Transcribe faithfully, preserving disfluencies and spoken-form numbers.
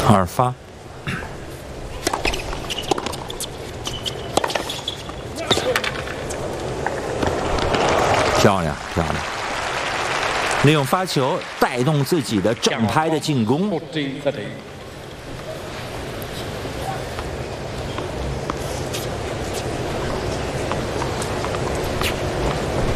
二发。 漂亮，漂亮！利用发球带动自己的正拍的进攻。